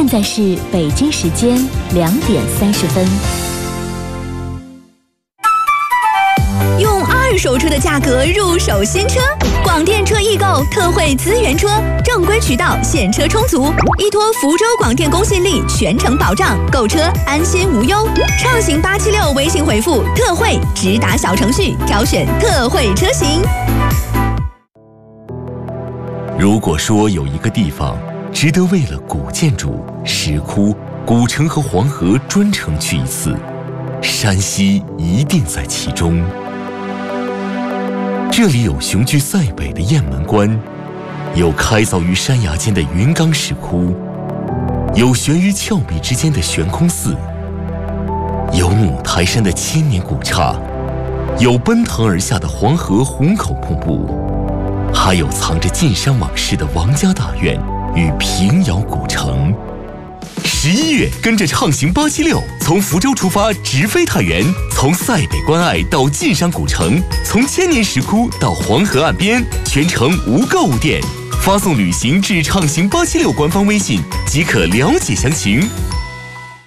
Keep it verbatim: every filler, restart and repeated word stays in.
在是北京时间两点三十分。 用二手车的价格入手新车，广电车易购特惠资源车，正规渠道现车充足，依托福州广电公信力全程保障，购车安心无忧。畅行八七六微信回复特惠，直达小程序挑选特惠车型。 如果说有一个地方值得为了古建筑、石窟、古城和黄河专程去一次，山西一定在其中。这里有雄居塞北的雁门关，有开凿于山崖间的云冈石窟，有悬于峭壁之间的悬空寺，有五台山的千年古刹，有奔腾而下的黄河壶口瀑布，还有藏着晋商往事的王家大院与平遥古城。十一月，跟着畅行八七六，从福州出发，直飞太原，从塞北关隘到晋商古城，从千年石窟到黄河岸边，全程无购物店。发送旅行至畅行八七六官方微信即可了解详情。